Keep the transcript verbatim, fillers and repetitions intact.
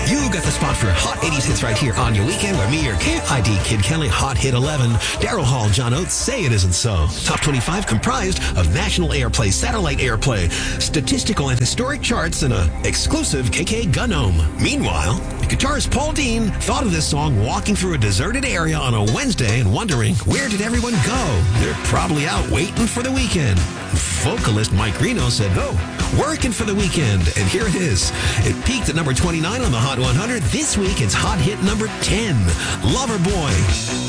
You got the spot for Hot eighties hits right here on your weekend where me, your K I D Kid Kelly, Hot Hit eleven, Daryl Hall, John Oates, Say It Isn't So. Top twenty-five comprised of national airplay, satellite airplay, statistical and historic charts, and an exclusive K K Gunome. Meanwhile, guitarist Paul Dean thought of this song walking through a deserted area on a Wednesday and wondering, where did everyone go? They're probably out waiting for the weekend. Vocalist Mike Reno said, oh, working for the weekend. And here it is. It peaked at number twenty-nine on the Hot one hundred. This week, it's Hot Hit number ten, Loverboy.